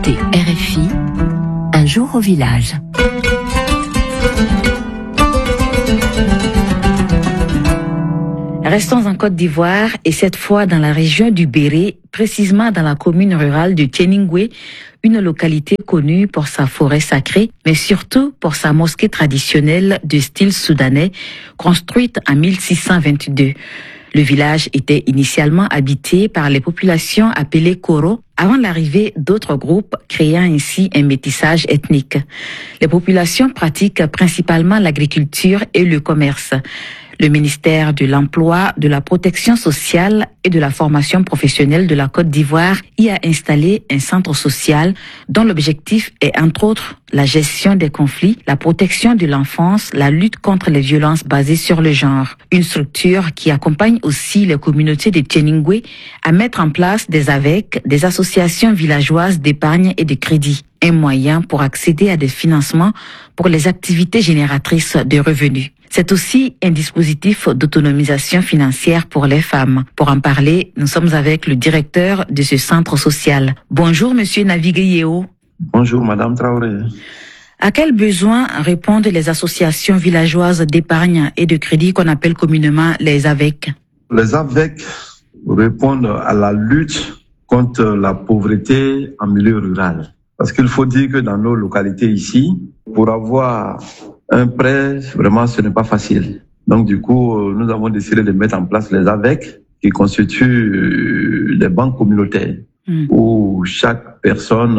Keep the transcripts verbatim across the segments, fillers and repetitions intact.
R F I, un jour au village. Restons en Côte d'Ivoire et cette fois dans la région du Béré, précisément dans la commune rurale de Tchéningoué, une localité connue pour sa forêt sacrée, mais surtout pour sa mosquée traditionnelle de style soudanais, construite en mille six cent vingt-deux. Le village était initialement habité par les populations appelées Koro, avant l'arrivée d'autres groupes, créant ainsi un métissage ethnique. Les populations pratiquent principalement l'agriculture et le commerce. Le ministère de l'Emploi, de la Protection sociale et de la formation professionnelle de la Côte d'Ivoire y a installé un centre social dont l'objectif est entre autres la gestion des conflits, la protection de l'enfance, la lutte contre les violences basées sur le genre. Une structure qui accompagne aussi les communautés de Tchéningoué à mettre en place des A V E C, des associations villageoises d'épargne et de crédit, un moyen pour accéder à des financements pour les activités génératrices de revenus. C'est aussi un dispositif d'autonomisation financière pour les femmes. Pour en parler, nous sommes avec le directeur de ce centre social. Bonjour, monsieur Navigueyeo. Bonjour, madame Traoré. À quels besoins répondent les associations villageoises d'épargne et de crédit qu'on appelle communément les A V E C? Les A V E C répondent à la lutte contre la pauvreté en milieu rural. Parce qu'il faut dire que dans nos localités ici, pour avoir un prêt, vraiment, ce n'est pas facile. Donc, du coup, nous avons décidé de mettre en place les A V E C, qui constituent les banques communautaires, mmh. où chaque personne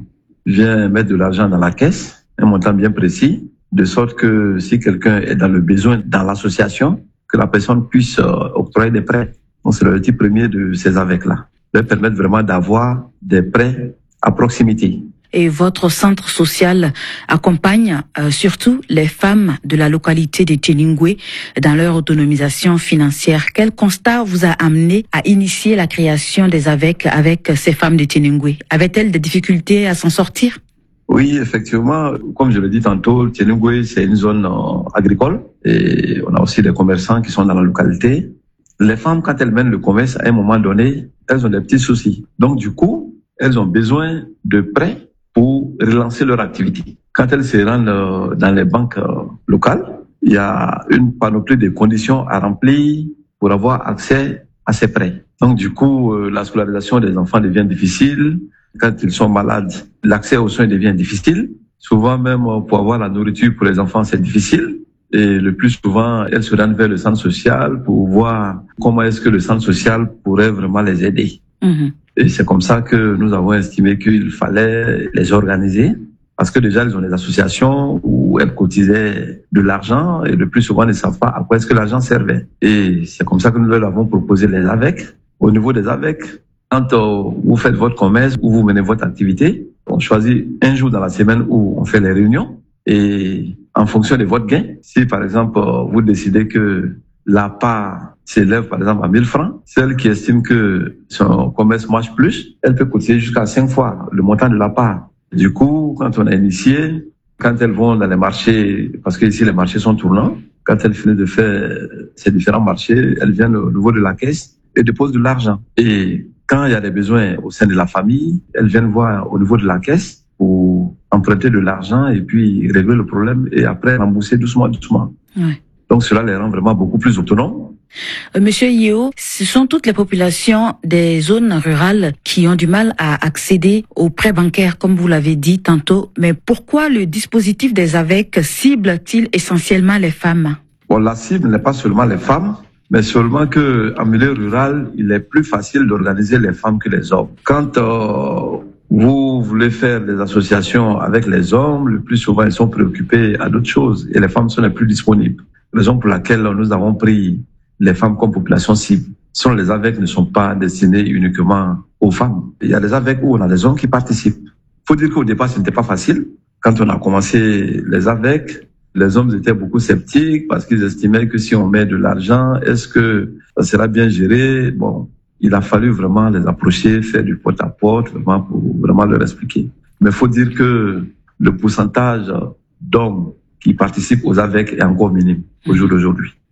vient mettre de l'argent dans la caisse, un montant bien précis, de sorte que si quelqu'un est dans le besoin dans l'association, que la personne puisse octroyer des prêts. Donc, c'est le type premier de ces A V E C-là. Leur permettre vraiment d'avoir des prêts à proximité. Et votre centre social accompagne euh, surtout les femmes de la localité de Tchéningoué dans leur autonomisation financière. Quel constat vous a amené à initier la création des A V E C avec ces femmes de Tchéningoué? Avaient-elles des difficultés à s'en sortir? Oui, effectivement, comme je l'ai dit tantôt, Tchéningoué, c'est une zone euh, agricole et on a aussi des commerçants qui sont dans la localité. Les femmes, quand elles mènent le commerce, à un moment donné, elles ont des petits soucis. Donc, du coup, elles ont besoin de prêts pour relancer leur activité. Quand elles se rendent dans les banques locales, il y a une panoplie de conditions à remplir pour avoir accès à ces prêts. Donc du coup, la scolarisation des enfants devient difficile. Quand ils sont malades, l'accès aux soins devient difficile. Souvent même pour avoir la nourriture pour les enfants, c'est difficile. Et le plus souvent, elles se rendent vers le centre social pour voir comment est-ce que le centre social pourrait vraiment les aider. Mmh. Et c'est comme ça que nous avons estimé qu'il fallait les organiser, parce que déjà, ils ont des associations où elles cotisaient de l'argent et le plus souvent, ils ne savent pas à quoi est-ce que l'argent servait. Et c'est comme ça que nous leur avons proposé les A V E C. Au niveau des A V E C, quand euh, vous faites votre commerce ou vous menez votre activité, on choisit un jour dans la semaine où on fait les réunions et en fonction de votre gain, si par exemple, euh, vous décidez que la part s'élève par exemple à mille francs, celle qui estime que son commerce marche plus, elle peut coûter jusqu'à cinq fois le montant de la part. Du coup, quand on a initié, quand elles vont dans les marchés, parce que ici les marchés sont tournants, quand elles finissent de faire ces différents marchés, elles viennent au niveau de la caisse et déposent de l'argent. Et quand il y a des besoins au sein de la famille, elles viennent voir au niveau de la caisse pour emprunter de l'argent et puis régler le problème et après rembourser doucement, doucement. Ouais. Donc cela les rend vraiment beaucoup plus autonomes. Monsieur Yeo, ce sont toutes les populations des zones rurales qui ont du mal à accéder aux prêts bancaires, comme vous l'avez dit tantôt. Mais pourquoi le dispositif des A V E C cible-t-il essentiellement les femmes? Bon, la cible n'est pas seulement les femmes, mais seulement que en milieu rural, il est plus facile d'organiser les femmes que les hommes. Quand euh, vous voulez faire des associations avec les hommes, le plus souvent ils sont préoccupés à d'autres choses et les femmes sont les plus disponibles. Raison pour laquelle nous avons pris les femmes comme population cible. Sinon, les A V E C ne sont pas destinés uniquement aux femmes. Il y a des A V E C où on a des hommes qui participent. Il faut dire qu'au départ, ce n'était pas facile. Quand on a commencé les A V E C, les hommes étaient beaucoup sceptiques parce qu'ils estimaient que si on met de l'argent, est-ce que ça sera bien géré? Bon, il a fallu vraiment les approcher, faire du porte-à-porte, vraiment pour vraiment leur expliquer. Mais il faut dire que le pourcentage d'hommes qui participent aux A V E C est encore minime au jour d'aujourd'hui.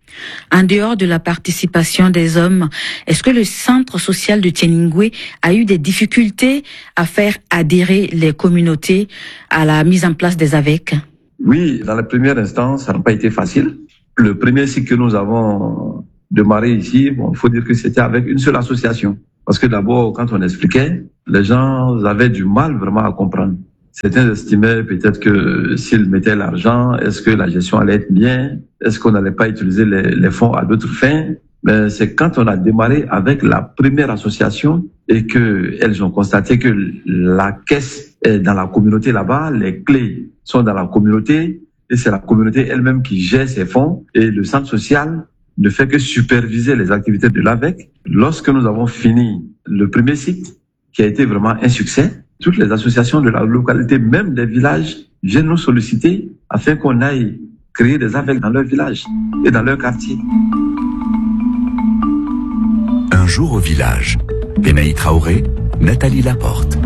En dehors de la participation des hommes, est-ce que le centre social de Tieningwe a eu des difficultés à faire adhérer les communautés à la mise en place des A V E C? Oui, dans la première instance, ça n'a pas été facile. Le premier cycle que nous avons démarré ici, bon, il faut dire que c'était avec une seule association. Parce que d'abord, quand on expliquait, les gens avaient du mal vraiment à comprendre. Certains estimaient peut-être que s'ils mettaient l'argent, est-ce que la gestion allait être bien? Est-ce qu'on n'allait pas utiliser les, les fonds à d'autres fins? Mais c'est quand on a démarré avec la première association et que elles ont constaté que la caisse est dans la communauté là-bas, les clés sont dans la communauté et c'est la communauté elle-même qui gère ses fonds et le centre social ne fait que superviser les activités de l'A V E C. Lorsque nous avons fini le premier cycle, qui a été vraiment un succès, toutes les associations de la localité, même des villages, viennent nous solliciter afin qu'on aille créer des A V E C dans leur village et dans leur quartier. Un jour au village. Benaï Traoré, Nathalie Laporte.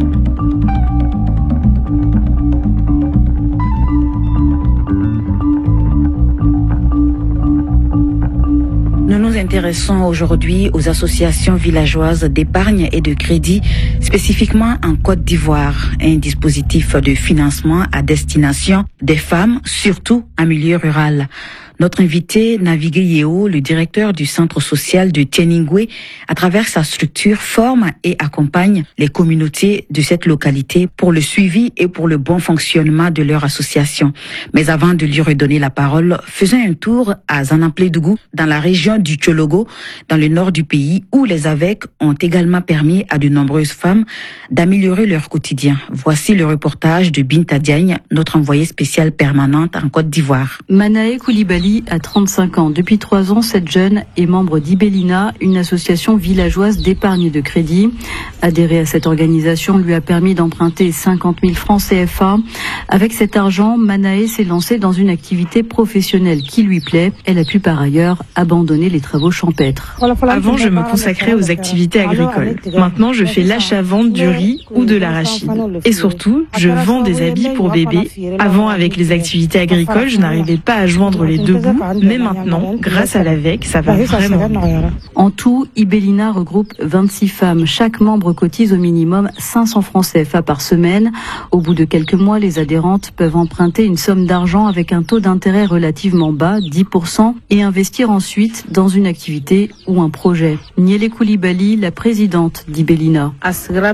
Nous nous intéressons aujourd'hui aux associations villageoises d'épargne et de crédit, spécifiquement en Côte d'Ivoire, un dispositif de financement à destination des femmes, surtout en milieu rural. Notre invité, Navigué Yeo, le directeur du centre social de Tieningwe, à travers sa structure, forme et accompagne les communautés de cette localité pour le suivi et pour le bon fonctionnement de leur association. Mais avant de lui redonner la parole, faisons un tour à Zanamplé-Dougou, dans la région du Tchologo, dans le nord du pays, où les A V E C ont également permis à de nombreuses femmes d'améliorer leur quotidien. Voici le reportage de Binta Diagne, notre envoyée spéciale permanente en Côte d'Ivoire. Manae Koulibaly a trente-cinq ans. Depuis trois ans, cette jeune est membre d'Ibelina, une association villageoise d'épargne et de crédit. Adhérer à cette organisation lui a permis d'emprunter cinquante mille francs C F A. Avec cet argent, Manae s'est lancée dans une activité professionnelle qui lui plaît. Elle a pu par ailleurs abandonner les travaux champêtres. Avant, je me consacrais aux activités agricoles. Maintenant, je fais l'achat-vente du riz ou de l'arachide. Et surtout, je vends des habits pour bébés. Avant, avec les activités agricoles, je n'arrivais pas à joindre les deux bouts, mais maintenant, grâce à l'A V E C, ça va vraiment. En tout, Ibelina regroupe vingt-six femmes. Chaque membre cotise au minimum cinq cents francs C F A par semaine. Au bout de quelques mois, les adhérentes peuvent emprunter une somme d'argent avec un taux d'intérêt relativement bas, dix pour cent, et investir ensuite dans une activité ou un projet. Niele Koulibaly, la présidente d'Ibelina. L'A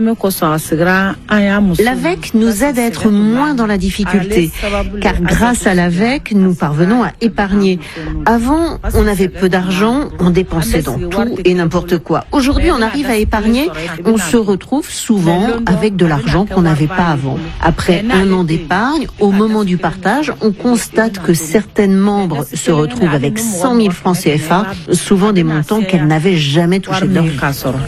V E C nous aide à être moins dans la difficulté, car grâce à l'A V E C, nous parvenons à épargner. Avant, on avait peu d'argent, on dépensait dans tout et n'importe quoi. Aujourd'hui, on arrive à épargner, on se retrouve souvent avec de l'argent qu'on n'avait pas avant. Après un an d'épargne, au moment du partage, on constate que certaines membres se retrouvent avec cent mille francs C F A, souvent des montants qu'elles n'avaient jamais touchés de leur vie.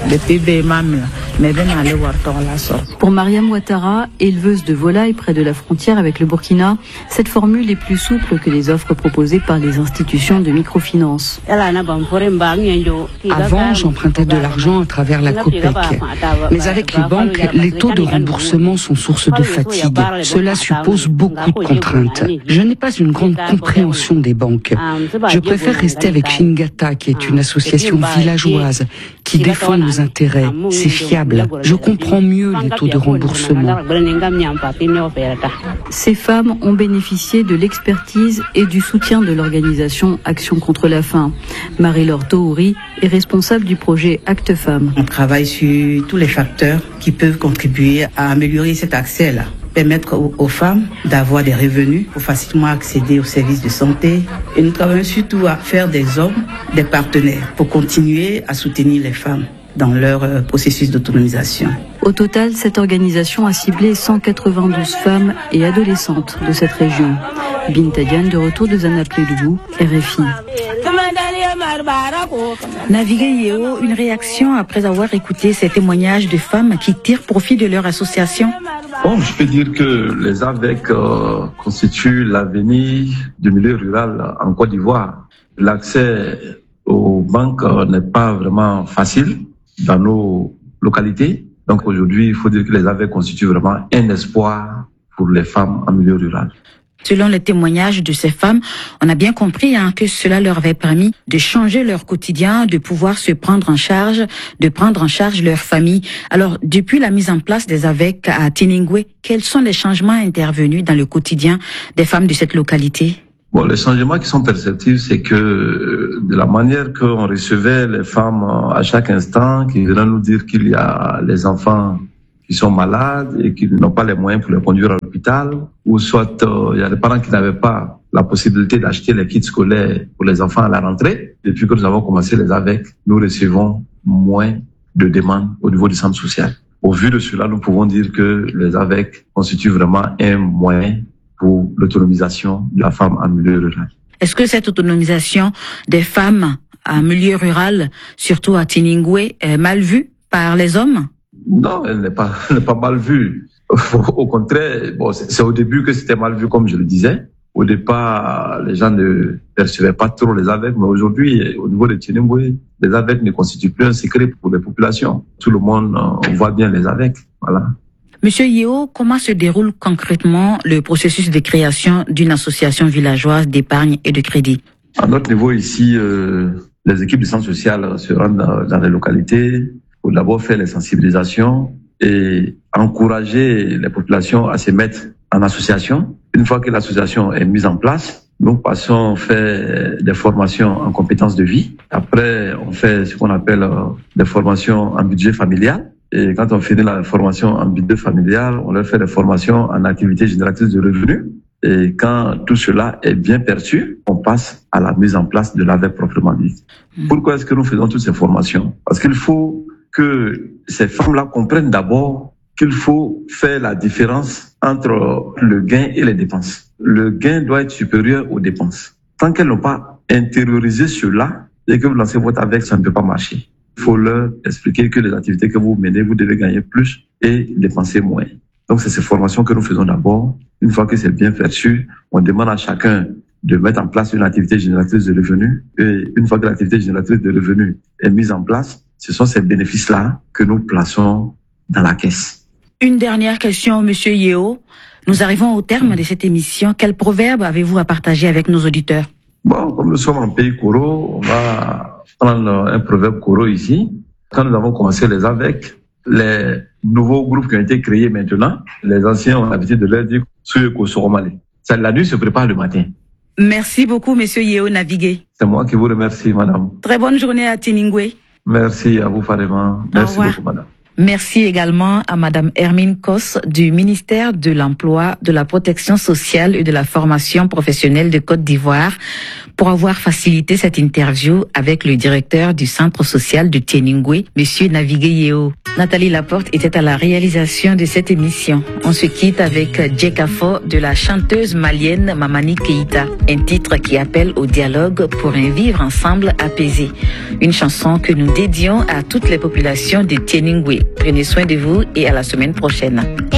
Pour Mariam Ouattara, éleveuse de volailles près de la frontière avec le Burkina, cette formule est plus souple que les offres proposées par les institutions de microfinance. Avant, j'empruntais de l'argent à travers la COPEC. Mais avec les banques, les taux de remboursement sont source de fatigue. Cela suppose beaucoup de contraintes. Je n'ai pas une grande compréhension des banques. Je préfère rester avec Fingata, qui est une association villageoise qui défend nos intérêts. C'est fiable. Je comprends mieux les taux de remboursement. Ces femmes ont bénéficié de l'expertise et du soutien de l'organisation Action contre la faim. Marie-Laure Touri est responsable du projet Acte Femmes. On travaille sur tous les facteurs qui peuvent contribuer à améliorer cet accès-là. Permettre aux, aux femmes d'avoir des revenus pour facilement accéder aux services de santé. Et nous travaillons surtout à faire des hommes des partenaires pour continuer à soutenir les femmes dans leur euh, processus d'autonomisation. Au total, cette organisation a ciblé cent quatre-vingt-douze femmes et adolescentes de cette région. Binta Diagne, de retour de Zanamplé-Dougou, R F I. Navigué Yeo, une réaction après avoir écouté ces témoignages de femmes qui tirent profit de leur association? Bon, je peux dire que les A V E C euh, constituent l'avenir du milieu rural en Côte d'Ivoire. L'accès aux banques euh, n'est pas vraiment facile dans nos localités. Donc aujourd'hui, il faut dire que les A V E C constituent vraiment un espoir pour les femmes en milieu rural. Selon les témoignages de ces femmes, on a bien compris hein, que cela leur avait permis de changer leur quotidien, de pouvoir se prendre en charge, de prendre en charge leur famille. Alors, depuis la mise en place des A V E C à Tiningwe, quels sont les changements intervenus dans le quotidien des femmes de cette localité? Bon, les changements qui sont perceptibles, c'est que de la manière qu'on recevait les femmes à chaque instant, qui venaient nous dire qu'il y a les enfants qui sont malades et qui n'ont pas les moyens pour les conduire à l'hôpital, ou soit euh, il y a des parents qui n'avaient pas la possibilité d'acheter les kits scolaires pour les enfants à la rentrée. Depuis que nous avons commencé les A V E C, nous recevons moins de demandes au niveau du centre social. Au vu de cela, nous pouvons dire que les A V E C constituent vraiment un moyen pour l'autonomisation de la femme en milieu rural. Est-ce que cette autonomisation des femmes en milieu rural, surtout à Tiningwe, est mal vue par les hommes? Non, elle n'est pas, elle n'est pas mal vue. Au contraire, bon, c'est au début que c'était mal vu, comme je le disais. Au départ, les gens ne percevaient pas trop les A V E C, mais aujourd'hui, au niveau de Tiningwe, les A V E C ne constituent plus un secret pour les populations. Tout le monde euh, voit bien les A V E C. Voilà. Monsieur Yeo, comment se déroule concrètement le processus de création d'une association villageoise d'épargne et de crédit? À notre niveau ici, euh, les équipes du centre social se rendent dans, dans les localités pour d'abord faire les sensibilisations et encourager les populations à se mettre en association. Une fois que l'association est mise en place, nous passons faire des formations en compétences de vie. Après, on fait ce qu'on appelle euh, des formations en budget familial. Et quand on finit la formation en budget familial, on leur fait des formations en activité génératrice de revenus. Et quand tout cela est bien perçu, on passe à la mise en place de l'A V E C proprement dit. Mmh. Pourquoi est-ce que nous faisons toutes ces formations? Parce qu'il faut que ces femmes-là comprennent d'abord qu'il faut faire la différence entre le gain et les dépenses. Le gain doit être supérieur aux dépenses. Tant qu'elles n'ont pas intériorisé cela, et que vous lancez votre A V E C, ça ne peut pas marcher. Il faut leur expliquer que les activités que vous menez, vous devez gagner plus et dépenser moins. Donc, c'est ces formations que nous faisons d'abord. Une fois que c'est bien perçu, on demande à chacun de mettre en place une activité génératrice de revenus. Et une fois que l'activité génératrice de revenus est mise en place, ce sont ces bénéfices-là que nous plaçons dans la caisse. Une dernière question, Monsieur Yeo. Nous arrivons au terme de cette émission. Quel proverbe avez-vous à partager avec nos auditeurs? Bon, comme nous sommes en pays Koro, on va prendre un proverbe Koro ici. Quand nous avons commencé les A V E C, les nouveaux groupes qui ont été créés maintenant, les anciens ont l'habitude de leur dire « Soyez Kosoromale ». Ça, la nuit se prépare le matin. Merci beaucoup, Monsieur Yeo Navigué. C'est moi qui vous remercie, madame. Très bonne journée à Tiningwe. Merci à vous, Fadema. Merci beaucoup, madame. Merci également à Madame Hermine Kos du ministère de l'Emploi, de la Protection sociale et de la formation professionnelle de Côte d'Ivoire pour avoir facilité cette interview avec le directeur du centre social de Tiningwe, Monsieur Navigué Yeo. Nathalie Laporte était à la réalisation de cette émission. On se quitte avec Djekafo de la chanteuse malienne Mamani Keïta, un titre qui appelle au dialogue pour un vivre ensemble apaisé. Une chanson que nous dédions à toutes les populations de Tiningwe. Prenez soin de vous et à la semaine prochaine.